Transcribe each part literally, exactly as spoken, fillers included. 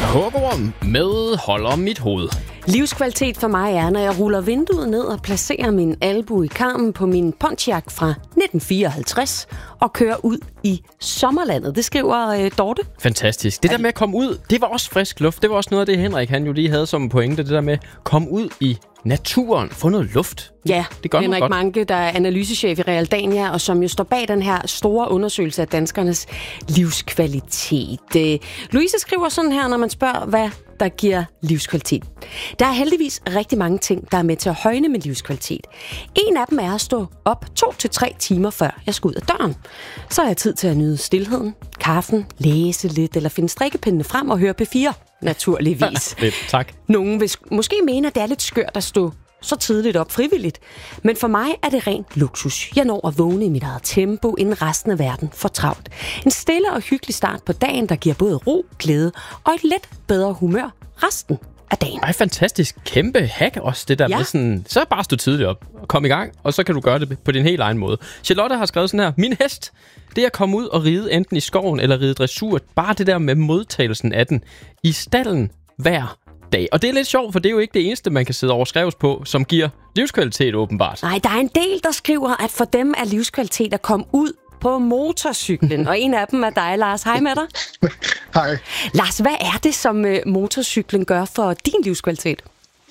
Hugorm med Holder mit hoved. Livskvalitet for mig er, når jeg ruller vinduet ned og placerer min albue i karmen på min Pontiac fra nitten fireoghalvtreds og kører ud i sommerlandet. Det skriver øh, Dorte. Fantastisk. Det der med at komme ud, det var også frisk luft. Det var også noget af det, Henrik han jo lige havde som pointe. Det der med at komme ud i naturen, få noget luft. Ja, det gør Henrik godt. Manke, der er analysechef i Realdania, og som jo står bag den her store undersøgelse af danskernes livskvalitet. Øh, Louise skriver sådan her, når man spørger, hvad der giver livskvalitet. Der er heldigvis rigtig mange ting, der er med til at højne min livskvalitet. En af dem er at stå op to til tre timer før jeg skal ud af døren. Så har jeg tid til at nyde stilheden, kaffen, læse lidt eller finde strikkepindene frem og høre P fire, naturligvis. Lidt, tak. Nogen vil måske mene, at det er lidt skørt at stå så tidligt op frivilligt. Men for mig er det ren luksus. Jeg når at vågne i mit eget tempo, inden resten af verden får travlt. En stille og hyggelig start på dagen, der giver både ro, glæde og et lidt bedre humør resten af dagen. Ej, fantastisk. Kæmpe hack også, det der ja. med sådan... Så bare stå tidligt op og kom i gang, og så kan du gøre det på din helt egen måde. Charlotte har skrevet sådan her. Min hest, det er at komme ud og ride enten i skoven eller ride dressur. Bare det der med modtagelsen af den i stallen hver dag. Og det er lidt sjovt, for det er jo ikke det eneste, man kan sidde overskrevs på, som giver livskvalitet åbenbart. Nej, der er en del, der skriver, at for dem er livskvalitet at komme ud på motorcyklen. Og en af dem er dig, Lars. Hej med dig. Hej. Lars, hvad er det, som motorcyklen gør for din livskvalitet?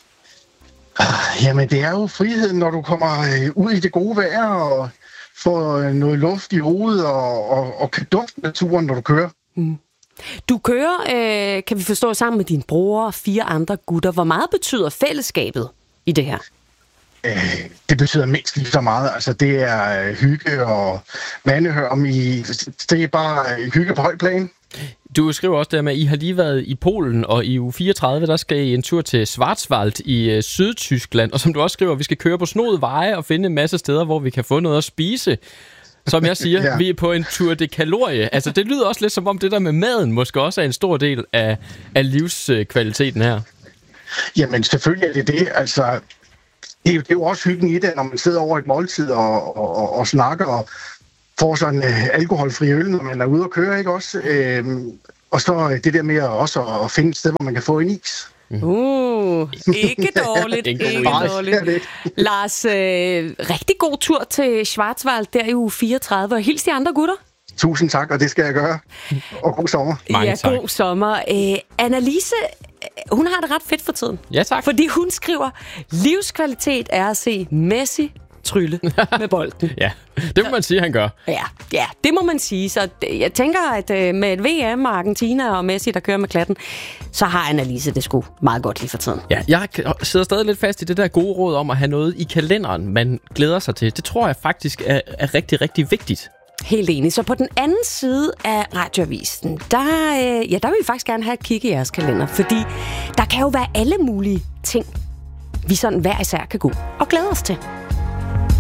Jamen, det er jo friheden, når du kommer ud i det gode vejr og får noget luft i hovedet og, og, og kan dufte naturen, når du kører. Mm. Du kører, øh, kan vi forstå, sammen med din bror og fire andre gutter. Hvor meget betyder fællesskabet i det her? Øh, det betyder mindst lige så meget. Altså, det er hygge og mandehørm i... Det er bare hygge på højt plan. Du skriver også der med, at I har lige været i Polen, og i uge fireogtredive, der skal I en tur til Schwarzwald i øh, Sydtyskland. Og som du også skriver, vi skal køre på snodede veje og finde en masse steder, hvor vi kan få noget at spise. Som jeg siger, ja. Vi er på en tur de kalorie. Altså, det lyder også lidt som om det der med maden måske også er en stor del af, af livskvaliteten her. Jamen, selvfølgelig er det det. Altså, det er jo, det er jo også hyggen i det, når man sidder over et måltid og, og, og, og snakker og får sådan uh, alkoholfri øl, når man er ude og køre, ikke også? Øhm, og så det der med også at finde et sted, hvor man kan få en is. Uh, ikke dårligt, ikke dårligt. Lars, øh, rigtig god tur til Schwarzwald der i uge fireogtredive, og hils de andre gutter. Tusind tak, og det skal jeg gøre. Og god sommer. Mange ja, tak. god sommer. Øh, Annalise, hun har det ret fedt for tiden. Ja, tak. Fordi hun skriver, livskvalitet er at se Messi trylle med bolden. Ja, det må man sige, han gør. Ja, ja, det må man sige. Så jeg tænker, at med et V M og Argentina og Messi, der kører med klatten, så har Annalise det sgu meget godt lige for tiden. Ja, jeg sidder stadig lidt fast i det der gode råd om at have noget i kalenderen, man glæder sig til. Det tror jeg faktisk er, er rigtig, rigtig vigtigt. Helt enig. Så på den anden side af radioavisen, der, øh, ja, der vil vi faktisk gerne have et kig i jeres kalender, fordi der kan jo være alle mulige ting, vi sådan hver især kan gå og glæde os til.